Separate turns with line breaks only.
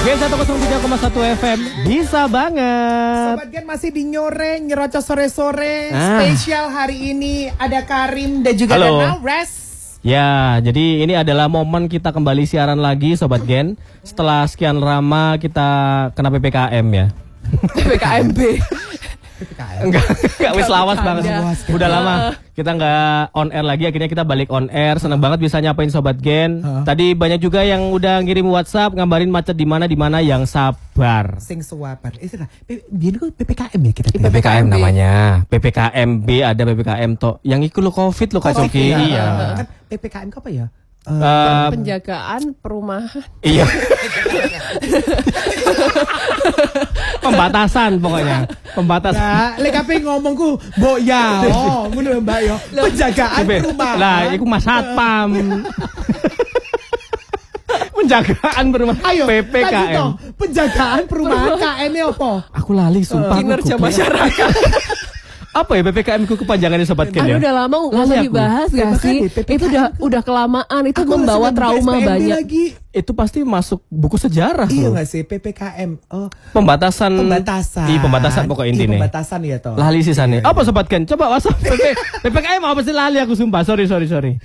Gen 103,1 FM bisa banget.
Sobat Gen masih di nyerocos sore-sore. Spesial hari ini ada Karim dan juga
Halo.
ada Nawres.
Ya, jadi ini adalah momen kita kembali siaran lagi Sobat Gen. Setelah sekian lama kita kena PPKM ya.
PPKMB.
Enggak wis lawas banget. Udah lama kita nggak on air lagi, akhirnya kita balik on air. Senang banget bisa nyapain Sobat Gen. Tadi banyak juga yang udah ngirim WhatsApp ngabarin macet di mana yang sabar.
Sing suapan. Dia itu PPKM ya kita.
PPKM namanya. PPKMB ada PPKM toh. Yang itu lo Covid lo Kak Coki. Iya.
Kan PPKM apa ya?
Penjagaan perumahan.
Iya. Pembatasan pokoknya. Pembatasan.
Nah, lekape ngomongku, mbok ya. Oh, ngono Mbak yo. Penjagaan perumahan.
Lah, iku Mas Satpam. Penjagaan perumahan.
Ayo,
PPKM.
Penjagaan perumahan KM-nya apa?
Aku lali sumpah.
Kinerja masyarakat.
Apa ya PPKM ku kepanjangannya Sobat Gen ya?
Udah lama nggak usah dibahas gak sih? Itu udah kelamaan, itu membawa trauma banyak.
Itu pasti masuk buku sejarah
Iya
loh.
nggak sih PPKM? Oh,
Pembatasan. Iya pembatasan pokok intinya.
Pembatasan ya toh.
Lali sisane. Apa Sobat Gen? Coba WhatsApp PPKM apa sih lali aku sumpah. Sorry.